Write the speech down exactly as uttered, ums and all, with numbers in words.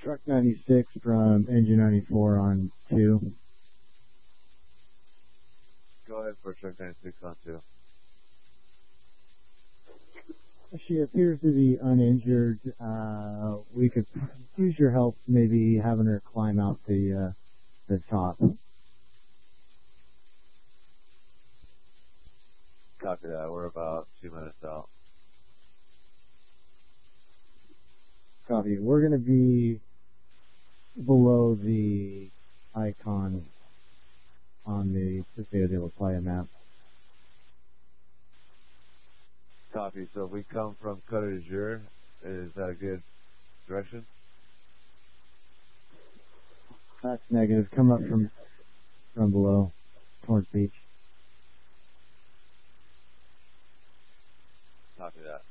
Truck ninety-six from Engine ninety-four on two. Go ahead for Truck ninety-six on two. She appears to be uninjured. Uh, we could use your help maybe having her climb out the, uh, the top. Copy that. We're about two minutes out. Copy. We're going to be below the icon on the Paseo de la Playa map. Copy. So if we come from Cote d'Azur, is that a good direction? That's negative. Come up from from below, towards beach. Copy that.